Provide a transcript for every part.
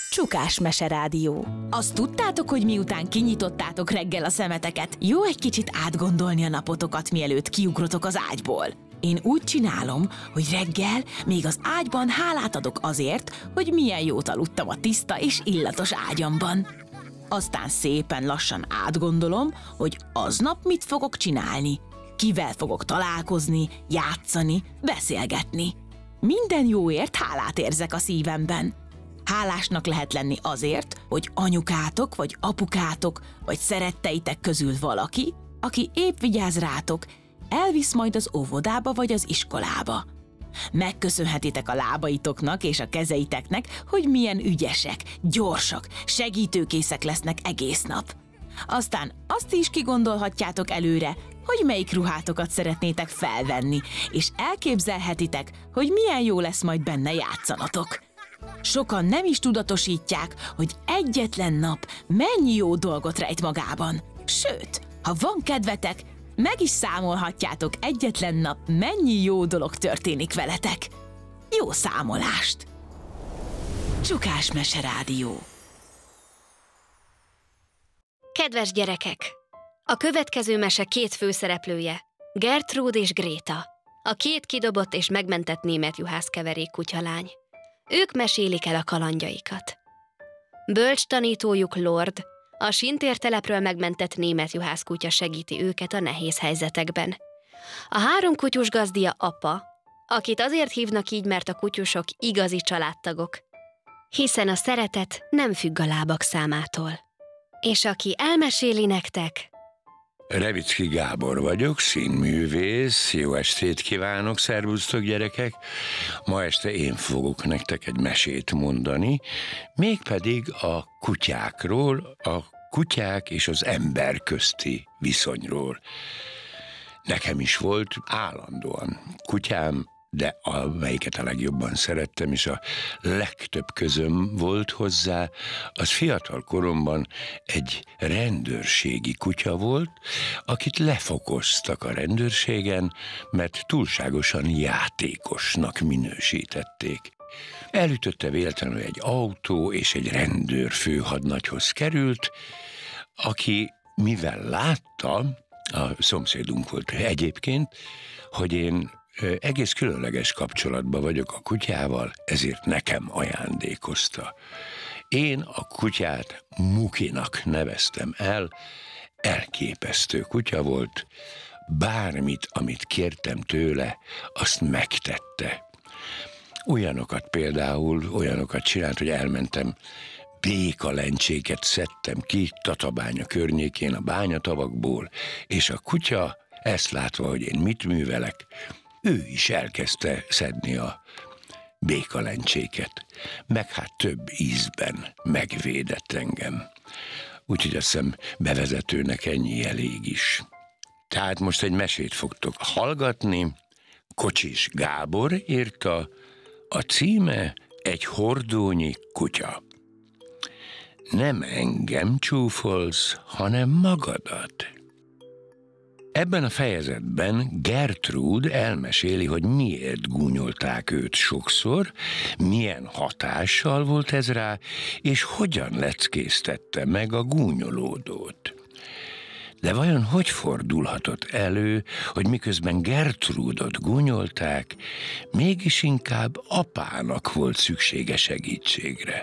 Csukás Meserádió. Azt tudtátok, hogy miután kinyitottátok reggel a szemeteket, jó egy kicsit átgondolni a napotokat, mielőtt kiugrotok az ágyból? Én úgy csinálom, hogy reggel még az ágyban hálát adok azért, hogy milyen jót aludtam a tiszta és illatos ágyamban. Aztán szépen lassan átgondolom, hogy aznap mit fogok csinálni. Kivel fogok találkozni, játszani, beszélgetni. Minden jóért hálát érzek a szívemben. Hálásnak lehet lenni azért, hogy anyukátok, vagy apukátok, vagy szeretteitek közül valaki, aki épp vigyáz rátok, elvisz majd az óvodába vagy az iskolába. Megköszönhetitek a lábaitoknak és a kezeiteknek, hogy milyen ügyesek, gyorsak, segítőkészek lesznek egész nap. Aztán azt is kigondolhatjátok előre, hogy melyik ruhátokat szeretnétek felvenni, és elképzelhetitek, hogy milyen jó lesz majd benne játszanatok. Sokan nem is tudatosítják, hogy egyetlen nap mennyi jó dolgot rejt magában. Sőt, ha van kedvetek, meg is számolhatjátok egyetlen nap mennyi jó dolog történik veletek. Jó számolást! Csukás Meserádió. Kedves gyerekek! A következő mese két főszereplője, Gertrúd és Gréta, a két kidobott és megmentett német juhászkeverék kutyalány. Ők mesélik el a kalandjaikat. Bölcs tanítójuk Lord, a sintértelepről megmentett német juhászkutya segíti őket a nehéz helyzetekben. A három kutyus gazdia apa, akit azért hívnak így, mert a kutyusok igazi családtagok, hiszen a szeretet nem függ a lábak számától. És aki elmeséli nektek... Revicki Gábor vagyok, színművész, jó estét kívánok, szervusztok gyerekek! Ma este én fogok nektek egy mesét mondani, mégpedig a kutyákról, a kutyák és az ember közti viszonyról. Nekem is volt állandóan kutyám, de amelyiket a legjobban szerettem, és a legtöbb közöm volt hozzá, az fiatal koromban egy rendőrségi kutya volt, akit lefokoztak a rendőrségen, mert túlságosan játékosnak minősítették. Elütötte véletlenül egy autó, és egy rendőr főhadnagyhoz került, aki mivel látta, a szomszédunk volt egyébként, hogy én egész különleges kapcsolatban vagyok a kutyával, ezért nekem ajándékozta. Én a kutyát Mukinak neveztem el, elképesztő kutya volt, bármit, amit kértem tőle, azt megtette. Olyanokat csinált, hogy elmentem, békalencséket szedtem ki Tatabánya környékén a bányatavakból, és a kutya ezt látva, hogy én mit művelek, ő is elkezdte szedni a békalencséket, meg hát több ízben megvédett engem. Úgyhogy azt hiszem bevezetőnek ennyi elég is. Tehát most egy mesét fogtok hallgatni, Kocsis Gábor írta, a címe Egy hordónyi kutya. Nem engem csúfolsz, hanem magadat. Ebben a fejezetben Gertrúd elmeséli, hogy miért gúnyolták őt sokszor, milyen hatással volt ez rá, és hogyan leckésztette meg a gúnyolódót. De vajon hogy fordulhatott elő, hogy miközben Gertrúdot gúnyolták, mégis inkább apának volt szüksége segítségre?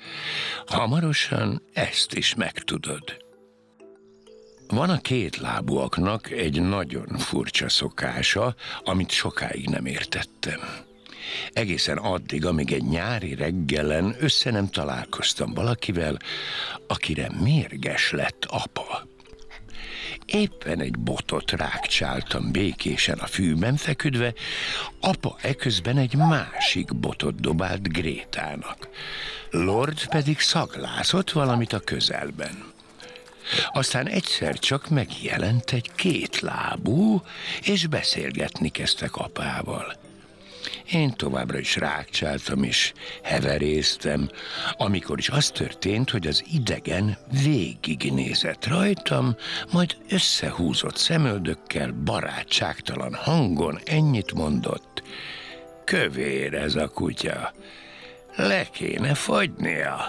Hamarosan ezt is megtudod. Van a kétlábúaknak egy nagyon furcsa szokása, amit sokáig nem értettem. Egészen addig, amíg egy nyári reggelen össze nem találkoztam valakivel, akire mérges lett apa. Éppen egy botot rákcsáltam békésen a fűben feküdve, apa eközben egy másik botot dobált Grétának. Lord pedig szaglászott valamit a közelben. Aztán egyszer csak megjelent egy kétlábú, és beszélgetni kezdtek apával. Én továbbra is rákcsáltam és heveréztem, amikor is az történt, hogy az idegen végignézett rajtam, majd összehúzott szemöldökkel barátságtalan hangon ennyit mondott: kövér ez a kutya, le kéne fagynia.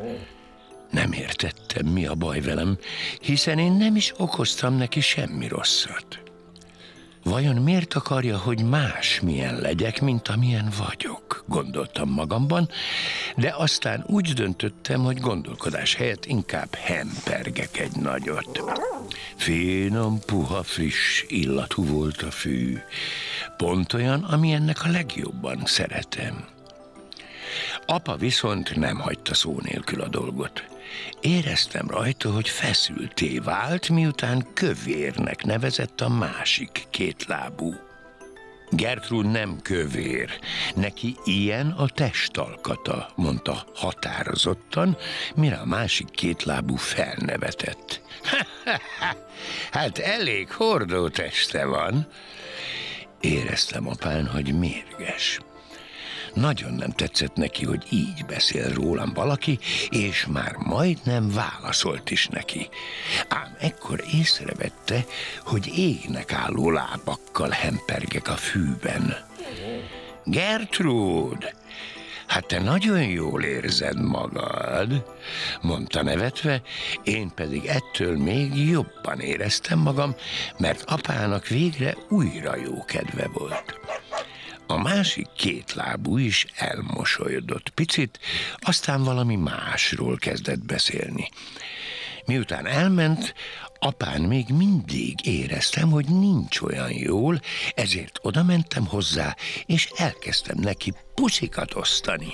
Nem értettem, mi a baj velem, hiszen én nem is okoztam neki semmi rosszat. Vajon miért akarja, hogy másmilyen legyek, mint amilyen vagyok? Gondoltam magamban, de aztán úgy döntöttem, hogy gondolkodás helyett inkább hempergek egy nagyot. Finom, puha, friss illatú volt a fű. Pont olyan, ami ennek a legjobban szeretem. Apa viszont nem hagyta szó nélkül a dolgot. Éreztem rajta, hogy feszültté vált, miután kövérnek nevezett a másik kétlábú. Gertrude nem kövér, neki ilyen a testalkata, mondta határozottan, mire a másik kétlábú felnevetett. Hát elég hordó teste van. Éreztem apán, hogy mérges. Nagyon nem tetszett neki, hogy így beszél rólam valaki, és már majdnem válaszolt is neki. Ám ekkor észrevette, hogy égnek álló lábakkal hempergek a fűben. Gertrude, hát te nagyon jól érzed magad, mondta nevetve, én pedig ettől még jobban éreztem magam, mert apának végre újra jó kedve volt. A másik kétlábú is elmosolyodott picit, aztán valami másról kezdett beszélni. Miután elment, apán még mindig éreztem, hogy nincs olyan jól, ezért odamentem hozzá, és elkezdtem neki puszikat osztani.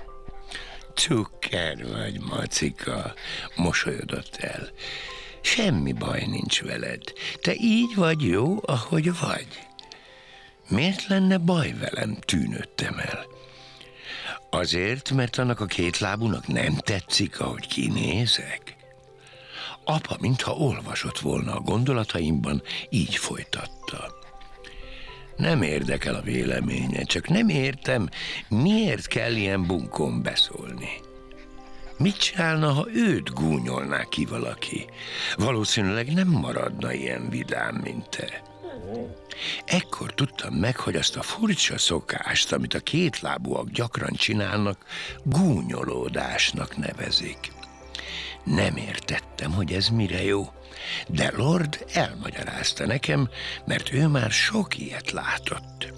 Cukker vagy, macika, mosolyodott el. Semmi baj nincs veled, te így vagy jó, ahogy vagy. Miért lenne baj velem, tűnődtem el. Azért, mert annak a kétlábúnak nem tetszik, ahogy kinézek. Apa, mintha olvasott volna a gondolataimban, így folytatta. Nem érdekel a véleménye, csak nem értem, miért kell ilyen bunkón beszólni. Mit csinálna, ha őt gúnyolná ki valaki? Valószínűleg nem maradna ilyen vidám, mint te. Ekkor tudtam meg, hogy azt a furcsa szokást, amit a kétlábúak gyakran csinálnak, gúnyolódásnak nevezik. Nem értettem, hogy ez mire jó, de Lord elmagyarázta nekem, mert ő már sok ilyet látott.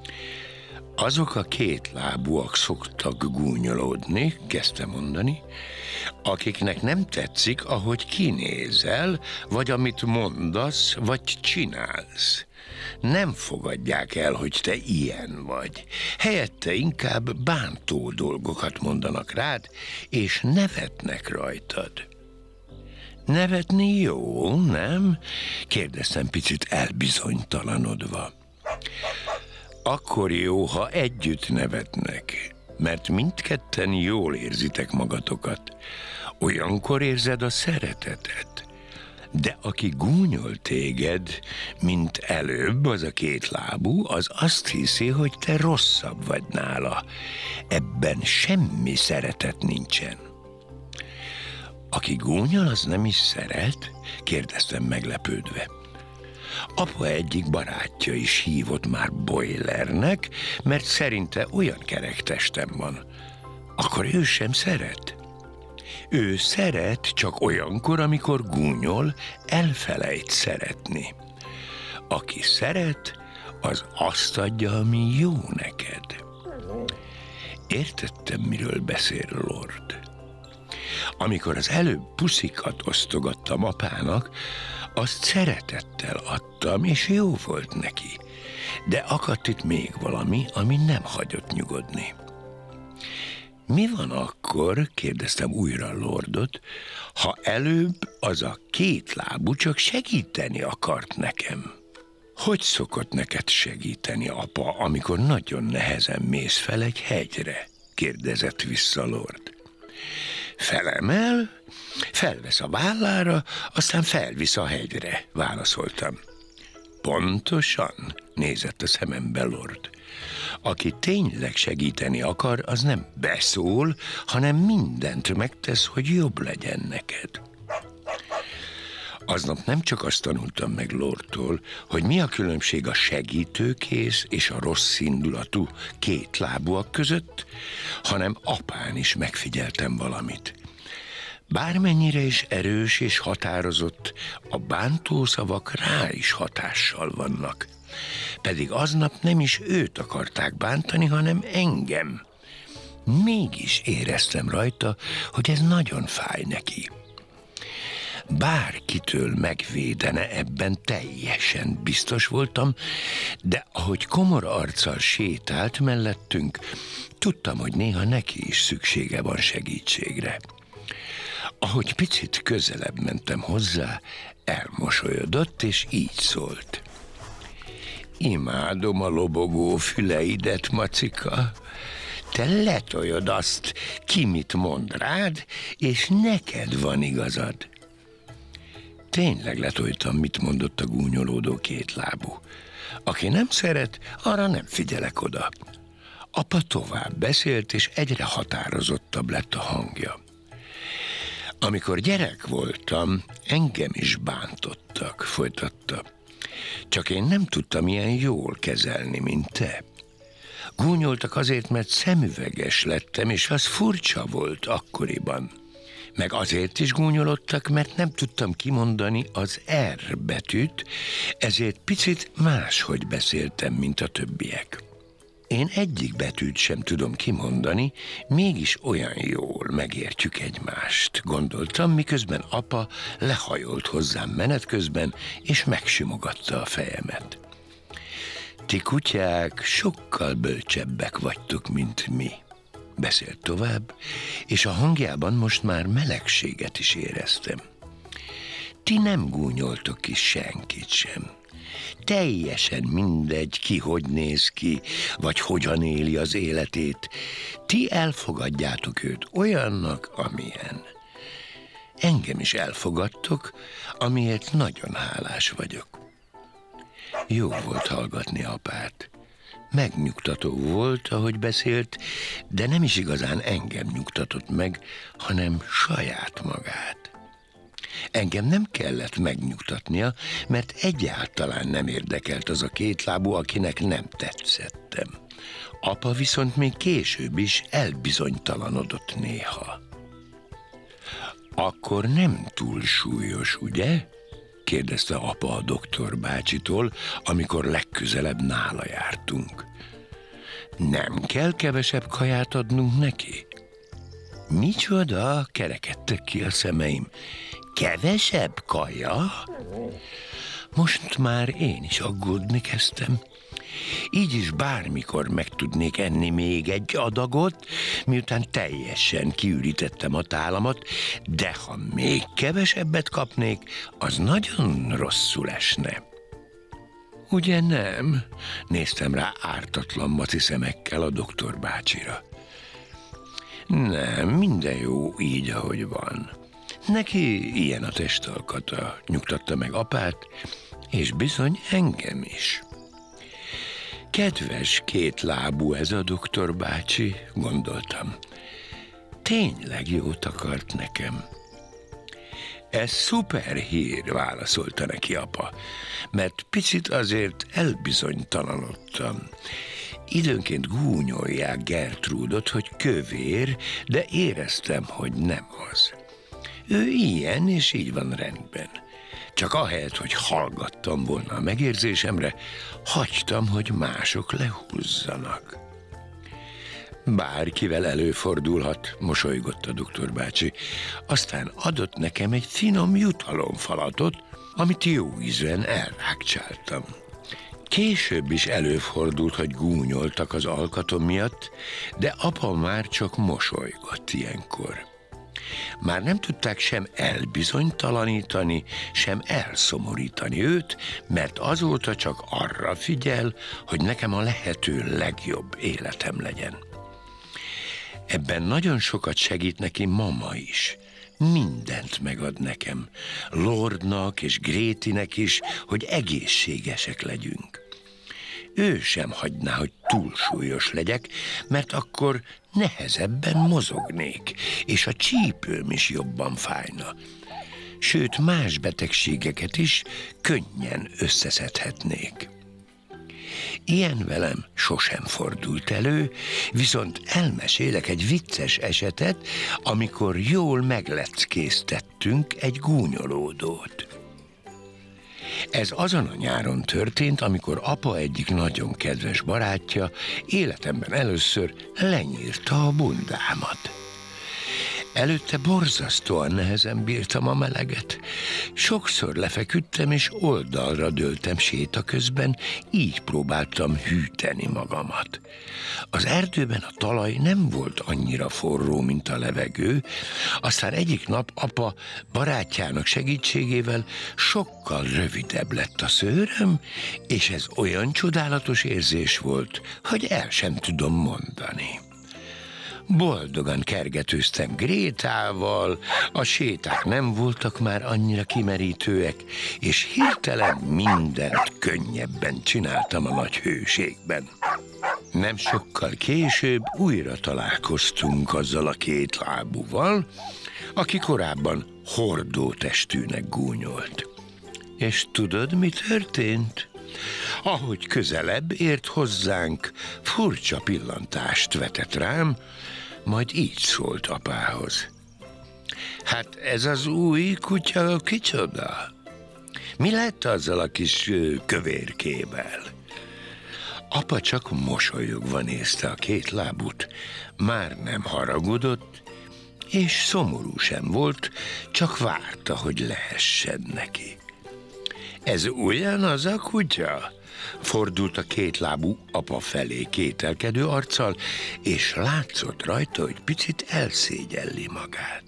Azok a kétlábúak szoktak gúnyolódni, kezdte mondani, akiknek nem tetszik, ahogy kinézel, vagy amit mondasz, vagy csinálsz. Nem fogadják el, hogy te ilyen vagy. Helyette inkább bántó dolgokat mondanak rád, és nevetnek rajtad. Nevetni jó, nem? Kérdeztem picit elbizonytalanodva. Akkor jó, ha együtt nevetnek, mert mindketten jól érzitek magatokat. Olyankor érzed a szeretetet. De aki gúnyol téged, mint előbb az a kétlábú, az azt hiszi, hogy te rosszabb vagy nála. Ebben semmi szeretet nincsen. Aki gúnyol, az nem is szeret? Kérdeztem meglepődve. Apa egyik barátja is hívott már Boilernek, mert szerinte olyan kerek testem van. Akkor ő sem szeret? Ő szeret csak olyankor, amikor gúnyol, elfelejt szeretni. Aki szeret, az azt adja, ami jó neked. Értettem, miről beszél Lord. Amikor az előbb puszikat osztogattam apának, azt szeretettel adtam, és jó volt neki. De akadt itt még valami, ami nem hagyott nyugodni. Mi van akkor, kérdeztem újra Lordot, ha előbb az a kétlábú csak segíteni akart nekem? Hogy szokott neked segíteni, apa, amikor nagyon nehezen mész fel egy hegyre? Kérdezett vissza Lord. Felemel, felvesz a vállára, aztán felvisz a hegyre, válaszoltam. Pontosan, nézett a szemembe Lord. Aki tényleg segíteni akar, az nem beszól, hanem mindent megtesz, hogy jobb legyen neked. Aznap nem csak azt tanultam meg Lordtól, hogy mi a különbség a segítőkész és a rossz indulatú kétlábúak között, hanem apán is megfigyeltem valamit. Bármennyire is erős és határozott, a bántó szavak rá is hatással vannak. Pedig aznap nem is őt akarták bántani, hanem engem. Mégis éreztem rajta, hogy ez nagyon fáj neki. Bárkitől megvédene, ebben teljesen biztos voltam, de ahogy komor arccal sétált mellettünk, tudtam, hogy néha neki is szüksége van segítségre. Ahogy picit közelebb mentem hozzá, elmosolyodott, és így szólt. Imádom a lobogó füleidet, Macika. Te letoljod azt, ki mit mond rád, és neked van igazad. Tényleg letoltam, mit mondott a gúnyolódó kétlábú. Aki nem szeret, arra nem figyelek oda. Apa tovább beszélt, és egyre határozottabb lett a hangja. Amikor gyerek voltam, engem is bántottak, folytatta. Csak én nem tudtam ilyen jól kezelni, mint te. Gúnyoltak azért, mert szemüveges lettem, és az furcsa volt akkoriban. Meg azért is gúnyolodtak, mert nem tudtam kimondani az R betűt, ezért picit máshogy beszéltem, mint a többiek. Én egyik betűt sem tudom kimondani, mégis olyan jól megértjük egymást, gondoltam, miközben apa lehajolt hozzám menet közben, és megsimogatta a fejemet. Ti kutyák sokkal bölcsebbek vagytok, mint mi, beszélt tovább, és a hangjában most már melegséget is éreztem. Ti nem gúnyoltok ki senkit sem. Teljesen mindegy, ki hogy néz ki, vagy hogyan éli az életét. Ti elfogadjátok őt olyannak, amilyen. Engem is elfogadtok, amiért nagyon hálás vagyok. Jó volt hallgatni apát. Megnyugtató volt, ahogy beszélt, de nem is igazán engem nyugtatott meg, hanem saját magát. Engem nem kellett megnyugtatnia, mert egyáltalán nem érdekelt az a kétlábú, akinek nem tetszettem. Apa viszont még később is elbizonytalanodott néha. Akkor nem túl súlyos, ugye? Kérdezte apa a doktor bácsitól, amikor legközelebb nála jártunk. Nem kell kevesebb kaját adnunk neki? Micsoda? Kerekedtek ki a szemeim. Kevesebb kaja? Most már én is aggódni kezdtem. Így is bármikor meg tudnék enni még egy adagot, miután teljesen kiürítettem a tálamat, de ha még kevesebbet kapnék, az nagyon rosszul esne. Ugye nem? Néztem rá ártatlan maci szemekkel a doktor bácsira. Nem, minden jó így, ahogy van. Neki ilyen a testalkata, nyugtatta meg apát, és bizony engem is. Kedves kétlábú ez a doktor bácsi, gondoltam. Tényleg jót akart nekem. Ez szuper hír, válaszolta neki apa, mert picit azért elbizonytalanodtam. Időnként gúnyolják Gertrúdot, hogy kövér, de éreztem, hogy nem az. Ő ilyen, és így van rendben. Csak ahelyett, hogy hallgattam volna a megérzésemre, hagytam, hogy mások lehúzzanak. Bárkivel előfordulhat, mosolygott a doktor bácsi. Aztán adott nekem egy finom jutalomfalatot, amit jó ízűen elrákcsáltam. Később is előfordult, hogy gúnyoltak az alkatom miatt, de apa már csak mosolygott ilyenkor. Már nem tudták sem elbizonytalanítani, sem elszomorítani őt, mert azóta csak arra figyel, hogy nekem a lehető legjobb életem legyen. Ebben nagyon sokat segít neki mama is. Mindent megad nekem, Lordnak és Grétinek is, hogy egészségesek legyünk. Ő sem hagyná, hogy túlsúlyos legyek, mert akkor nehezebben mozognék, és a csípőm is jobban fájna. Sőt, más betegségeket is könnyen összeszedhetnék. Ilyen velem sosem fordult elő, viszont elmesélek egy vicces esetet, amikor jól megleckéztettünk egy gúnyolódót. Ez azon a nyáron történt, amikor apa egyik nagyon kedves barátja életemben először lenyírta a bundámat. Előtte borzasztóan nehezen bírtam a meleget. Sokszor lefeküdtem és oldalra dőltem séta közben, így próbáltam hűteni magamat. Az erdőben a talaj nem volt annyira forró, mint a levegő, aztán egyik nap apa barátjának segítségével sokkal rövidebb lett a szőröm, és ez olyan csodálatos érzés volt, hogy el sem tudom mondani. Boldogan kergetőztem Grétával, a séták nem voltak már annyira kimerítőek, és hirtelen mindent könnyebben csináltam a nagy hőségben. Nem sokkal később újra találkoztunk azzal a kétlábúval, aki korábban hordótestűnek gúnyolt. És tudod, mi történt? Ahogy közelebb ért hozzánk, furcsa pillantást vetett rám, majd így szólt apához. Hát ez az új kutya kicsoda? Mi lett azzal a kis kövérkével? Apa csak mosolyogva nézte a kétlábút, már nem haragudott, és szomorú sem volt, csak várta, hogy lehessen neki. Ez ugyanaz a kutya? Fordult a kétlábú apa felé kételkedő arccal, és látszott rajta, hogy picit elszégyelli magát.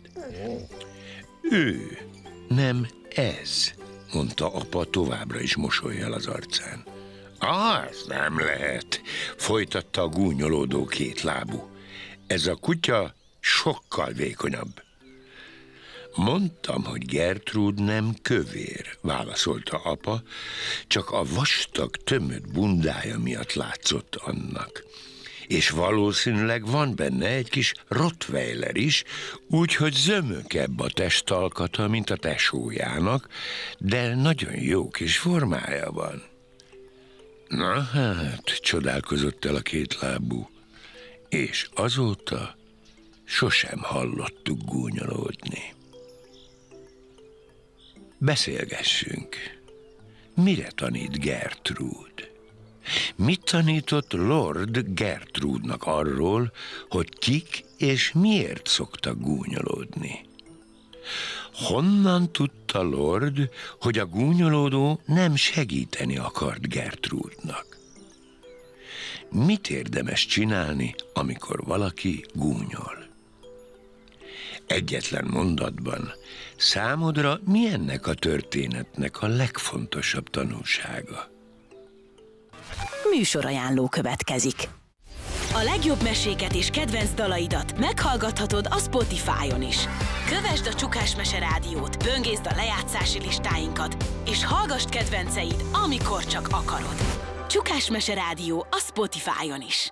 Ő, nem ez, mondta apa továbbra is mosollyal az arcán. Az nem lehet, folytatta a gúnyolódó kétlábú. Ez a kutya sokkal vékonyabb. Mondtam, hogy Gertrúd nem kövér, válaszolta apa, csak a vastag, tömött bundája miatt látszott annak. És valószínűleg van benne egy kis rottweiler is, úgyhogy zömökebb a testalkata, mint a tesójának, de nagyon jó kis formája van. Na hát, csodálkozott el a kétlábú, és azóta sosem hallottuk gúnyolódni. Beszélgessünk. Mire tanít Gertrúd? Mit tanított Lord Gertrúdnak arról, hogy kik és miért szoktak gúnyolódni? Honnan tudta Lord, hogy a gúnyolódó nem segíteni akart Gertrúdnak? Mit érdemes csinálni, amikor valaki gúnyol? Egyetlen mondatban, számodra mi ennek a történetnek a legfontosabb tanulsága? Műsorajánló következik. A legjobb meséket és kedvenc dalaidat meghallgathatod a Spotify-on is. Kövesd a Csukás Mese Rádiót, böngészd a lejátszási listáinkat, és hallgass kedvenceid, amikor csak akarod. Csukás Mese Rádió a Spotify-on is.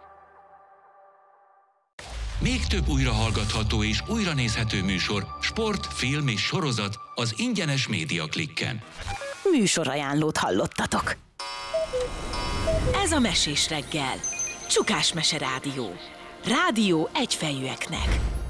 Még több újrahallgatható és újranézhető műsor, sport, film és sorozat az ingyenes Média Klikken. Műsorajánlót hallottatok. Ez a Mesés reggel. Csukás Mese Rádió. Rádió egyfejűeknek.